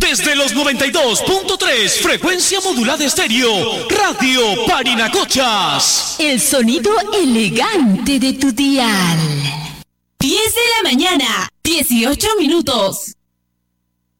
Desde los 92.3, frecuencia modulada estéreo, Radio Parinacochas. El sonido elegante de tu dial. 10 de la mañana, 18 minutos.